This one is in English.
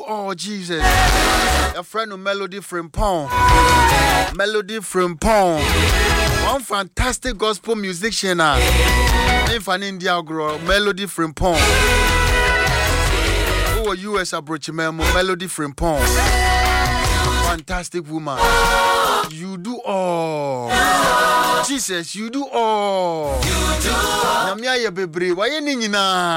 all, Jesus. A friend of Melody Frimpong. Melody Frimpong. One fantastic gospel musician. In Fan India grow Melody Frimpong. Who are US approach Melody Frimpong. Fantastic woman. You do all. Jesus, you do all. You do all. Namia ye bebre. Why ye nina?